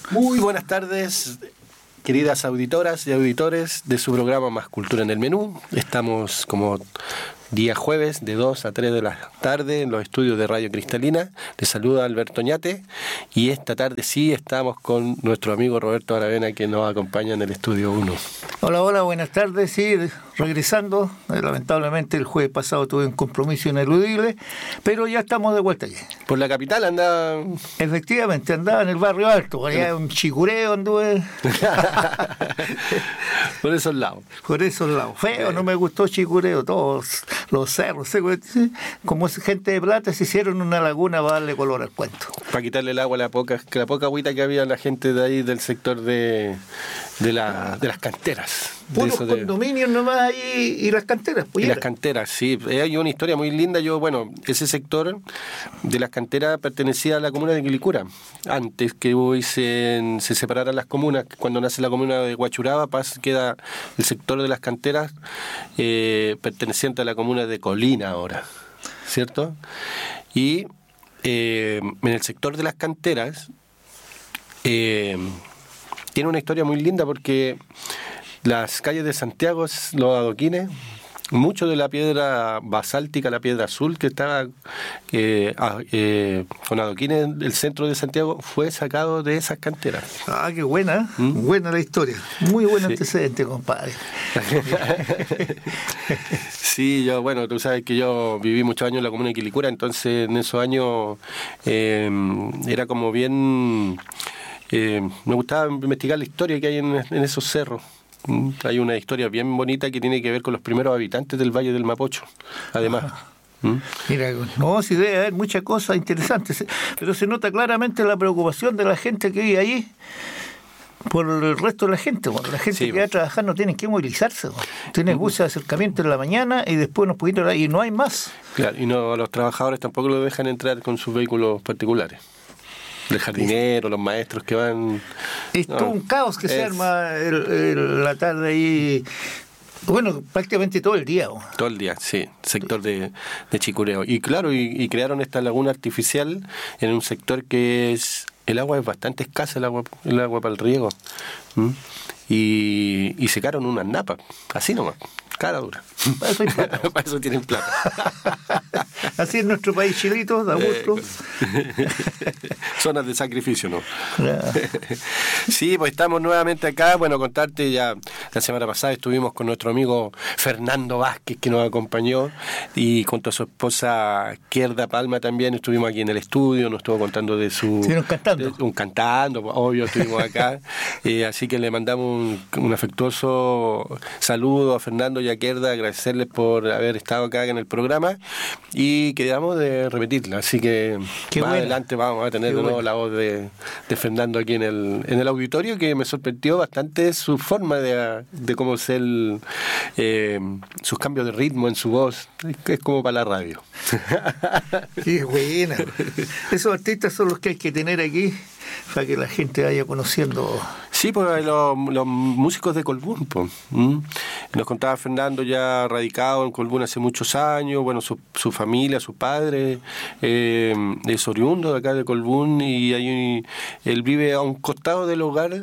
Muy buenas tardes, queridas auditoras y auditores de su programa Más Cultura en el Menú. Estamos como día jueves de 2 a 3 de la tarde en los estudios de Radio Cristalina. Les saluda Alberto Ñate y esta tarde sí estamos con nuestro amigo Roberto Aravena, que nos acompaña en el estudio 1. Hola, buenas tardes. Sí, regresando. Lamentablemente el jueves pasado tuve un compromiso ineludible, pero ya estamos de vuelta aquí. ¿Por la capital anda? Efectivamente, andaba en el barrio alto, allá en Chicureo anduve. Por esos lados. Por esos lados. Feo, no me gustó Chicureo, todos los cerros, como gente de plata se hicieron una laguna para darle color al cuento. Para quitarle el agua a la poca agüita que había la gente de ahí del sector de las canteras. Puros condominios nomás ahí y las canteras. Y las canteras, sí. Hay una historia muy linda. Ese sector de las canteras pertenecía a la comuna de Quilicura. Antes que hoy se separaran las comunas, cuando nace la comuna de Huachuraba, queda el sector de las canteras perteneciente a la comuna de Colina ahora, ¿cierto? Y en el sector de las canteras tiene una historia muy linda porque las calles de Santiago, los adoquines, mucho de la piedra basáltica, la piedra azul que estaba con adoquines, el centro de Santiago fue sacado de esas canteras. Ah, qué buena, buena la historia. Muy buen antecedente, compadre. Sí, tú sabes que yo viví muchos años en la comuna de Quilicura, entonces en esos años era como bien... me gustaba investigar la historia que hay en esos cerros. Hay una historia bien bonita que tiene que ver con los primeros habitantes del Valle del Mapocho, además. Mira, no, sí debe haber muchas cosas interesantes, pero se nota claramente la preocupación de la gente que vive allí por el resto de la gente. Bueno, la gente que va a trabajar no tiene que movilizarse. Tiene buses de acercamiento en la mañana y después unos poquitos y no hay más. Claro, y no, a los trabajadores tampoco los dejan entrar con sus vehículos particulares. El jardinero, los maestros que van... Es todo un caos que se arma la tarde ahí. Bueno, prácticamente todo el día. Todo el día, sí, sector de Chicureo. Y claro, y crearon esta laguna artificial en un sector que es... El agua es bastante escasa, el agua para el riego. Y secaron unas napas, así nomás. Cara dura. Para eso hay plata. Para eso tienen plata. Así es nuestro país chilito, da gusto. Zonas de sacrificio, ¿no? Claro. Sí, pues estamos nuevamente acá. Bueno, contarte ya, la semana pasada estuvimos con nuestro amigo Fernando Vázquez, que nos acompañó, y junto a su esposa Querda Palma también estuvimos aquí en el estudio, nos estuvo contando de su... Estuvimos cantando. Cantando, obvio, estuvimos acá. Así que le mandamos un afectuoso saludo a Fernando y a Querda, agradecerles por haber estado acá en el programa y quedamos de repetirla, así que más adelante vamos a tener de nuevo la voz de Fernando aquí en el auditorio, que me sorprendió bastante su forma de cómo ser sus cambios de ritmo en su voz, es como para la radio. Qué buena. Esos artistas son los que hay que tener aquí para que la gente vaya conociendo. Sí, pues los músicos de Colbún, pues. Nos contaba Fernando, ya radicado en Colbún hace muchos años, bueno, su familia, su padre es oriundo de acá de Colbún, y ahí él vive a un costado del hogar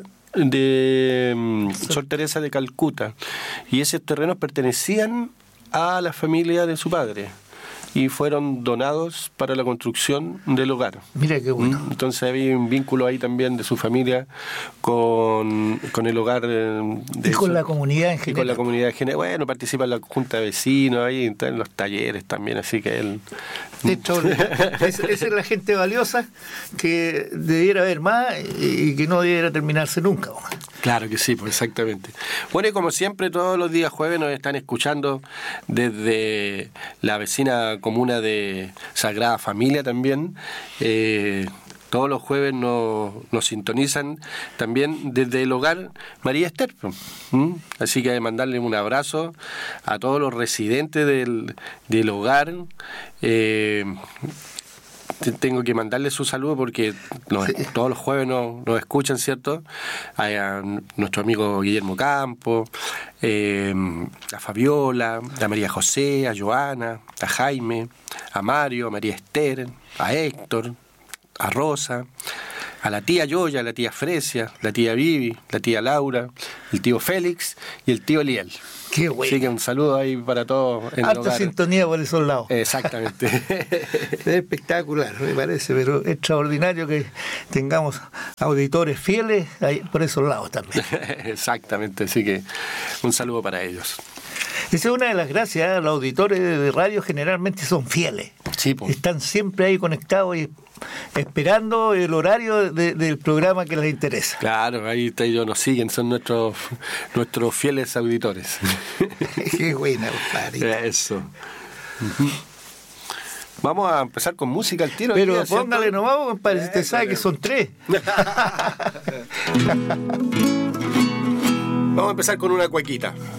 de Sor Teresa de Calcuta, y esos terrenos pertenecían a la familia de su padre y fueron donados para la construcción del hogar. Mira qué bueno. Entonces había un vínculo ahí también de su familia con el hogar. Y con la comunidad en general. Y con la comunidad en general. Bueno, participa en la junta de vecinos, ahí en los talleres también, así que él... De hecho, esa es la gente valiosa que debiera haber más y que no debiera terminarse nunca. Claro que sí, pues exactamente. Bueno, y como siempre, todos los días jueves nos están escuchando desde la vecina comuna de Sagrada Familia también. Todos los jueves nos sintonizan también desde el hogar María Esther. Así que mandarle un abrazo a todos los residentes del hogar. Tengo que mandarle su saludo porque todos los jueves nos escuchan, ¿cierto? A nuestro amigo Guillermo Campos, a Fabiola, a María José, a Joana, a Jaime, a Mario, a María Esther, a Héctor, a Rosa, a la tía Yoya, a la tía Fresia, la tía Vivi, la tía Laura, el tío Félix y el tío Eliel. Qué bueno. Así que un saludo ahí para todos en el Harta hogar. sintonía por esos lados. Exactamente. Es espectacular, me parece, pero es extraordinario que tengamos auditores fieles ahí por esos lados también. Exactamente, así que un saludo para ellos. Esa es una de las gracias, los auditores de radio generalmente son fieles. Sí, pues. Están siempre ahí conectados y esperando el horario del programa que les interesa. Claro, ahí ellos nos siguen, son nuestros fieles auditores. Qué buena, compadre. Eso. Vamos a empezar con música al tiro. Pero día, póngale nomás, compadre, si usted sabe que son 3. Vamos a empezar con una cuequita.